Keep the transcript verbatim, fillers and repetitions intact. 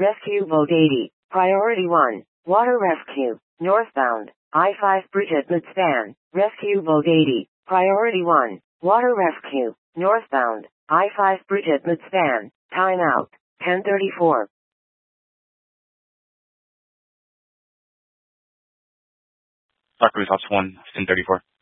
Rescue Boat eighty. Priority one. Water rescue. Northbound. I five bridge at midspan. Rescue Boat eighty. Priority one. Water rescue. Northbound. I five bridge at midspan. Timeout. ten thirty-four. Dock Cruise Ops one, ten thirty-four.